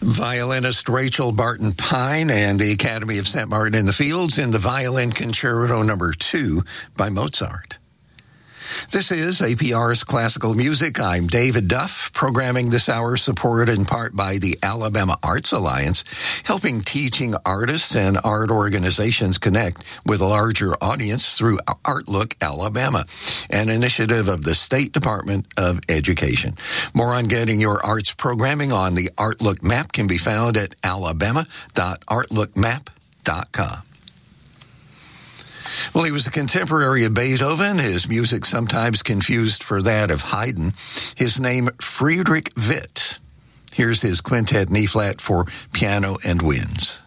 Violinist Rachel Barton Pine and the Academy of St. Martin in the Fields in the Violin Concerto No. 2 by Mozart. This is APR's Classical Music. I'm David Duff, programming this hour supported in part by the Alabama Arts Alliance, helping teaching artists and art organizations connect with a larger audience through Artlook Alabama, an initiative of the State Department of Education. More on getting your arts programming on the Artlook map can be found at alabama.artlookmap.com. Well, he was a contemporary of Beethoven, his music sometimes confused for that of Haydn. His name, Friedrich Witt. Here's his Quintet in E-flat for piano and winds.